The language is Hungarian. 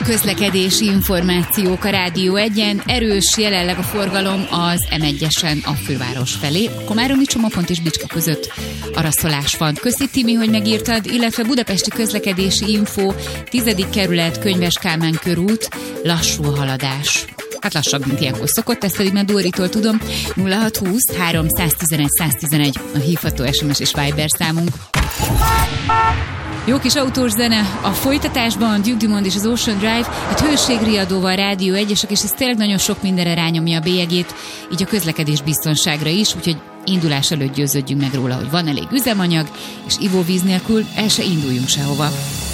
Közlekedési információk a Rádió 1-en. Erős jelenleg a forgalom az M1-esen a főváros felé. Komáromi csomópont és Bicska között araszolás van. Köszi, Timi, hogy megírtad, illetve budapesti közlekedési info, 10. kerület, Könyves Kálmán körút, lassú a haladás. Hát lassabb, mint ilyenkor szokott, ezt pedig már Dóritól tudom. 0620 311 111 a hívható SMS és Viber számunk. Jó kis autós zene a folytatásban, Duke Dumont és az Ocean Drive, hát hőségriadóval Rádió 1-esek, és ez tényleg nagyon sok mindenre rányomja a bélyegét, így a közlekedés biztonságra is, úgyhogy indulás előtt győződjünk meg róla, hogy van elég üzemanyag, és ivóvíz nélkül el se induljunk sehova.